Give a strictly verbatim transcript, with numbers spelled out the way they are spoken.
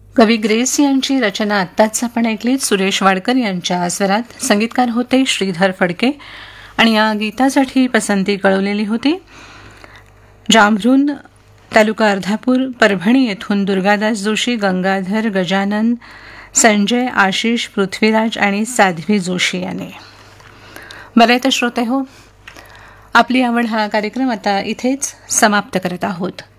कवी ग्रेस यांची रचना आत्ताच आपण ऐकलीत. सुरेश वाडकर यांच्या स्वरात. संगीतकार होते श्रीधर फडके आणि या गीतासाठी पसंती कळवलेली होती जांभरून तालुका अर्धापूर परभणी येथून दुर्गादास जोशी, गंगाधर, गजानन, संजय, आशिष, पृथ्वीराज आणि साध्वी जोशी याने. बरं तर श्रोते हो, आपली आवड हा कार्यक्रम आता इथेच समाप्त करत आहोत.